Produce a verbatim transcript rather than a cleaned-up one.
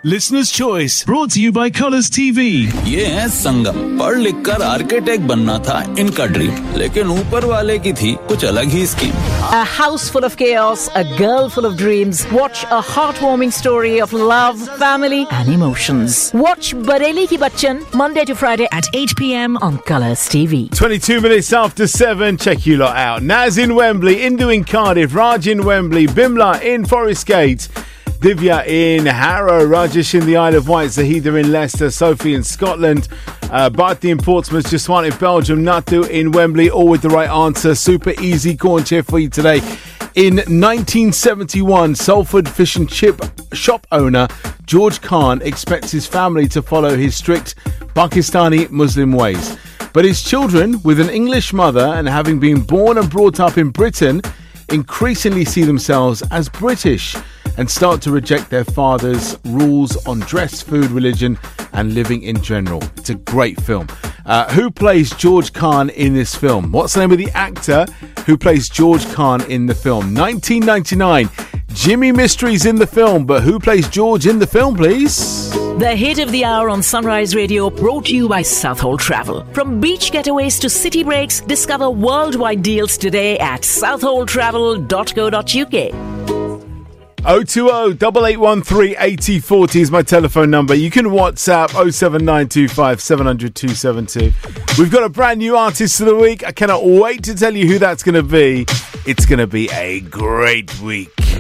Listener's Choice, brought to you by Colours T V. ये है संगम। पढ़ लिख कर आर्किटेक्ट बनना था इनका ड्रीम, लेकिन ऊपर वाले की थी कुछ अलग ही scheme. A house full of chaos, a girl full of dreams. Watch a heartwarming story of love, family and emotions. Watch Bareli Ki Bachchan, Monday to Friday at eight p.m. on Colours T V. twenty-two minutes after seven, check you lot out. Naz in Wembley, Indu in Cardiff, Raj in Wembley, Bimla in Forest Gate, Divya in Harrow, Rajesh in the Isle of Wight, Zahida in Leicester, Sophie in Scotland, uh, Barty in Portsmouth, Jaswant in Belgium, Natu in Wembley, all with the right answer. Super easy corn chip for you today. In nineteen seventy-one, Salford fish and chip shop owner George Khan expects his family to follow his strict Pakistani Muslim ways. But his children, with an English mother and having been born and brought up in Britain, increasingly see themselves as British and start to reject their father's rules on dress, food, religion and living in general. It's a great film. Uh, who plays George Khan in this film? What's the name of the actor who plays George Khan in the film? nineteen ninety-nine, Jimmy Mystery's in the film, but who plays George in the film, please? The hit of the hour on Sunrise Radio, brought to you by Southhold Travel. From beach getaways to city breaks, discover worldwide deals today at southhold travel dot co dot uk. oh two oh, eight eight one three, eight oh four oh is my telephone number. You can WhatsApp oh seven nine two five, seven hundred, two seven two. We've got a brand new artist of the week. I cannot wait to tell you who that's going to be. It's going to be a great week.